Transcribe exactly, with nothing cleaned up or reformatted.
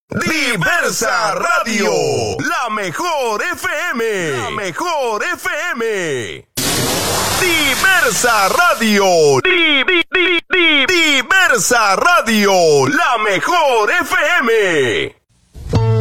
Diversa Radio, la mejor F M, la mejor F M. Diversa Radio, di, di, di, di, Diversa Radio, la mejor F M.